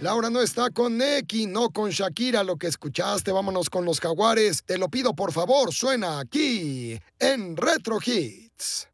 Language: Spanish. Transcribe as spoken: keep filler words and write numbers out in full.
Laura no está con Neki, no con Shakira. Lo que escuchaste, vámonos con los Jaguares. Te lo pido por favor, suena aquí en Retro Hits.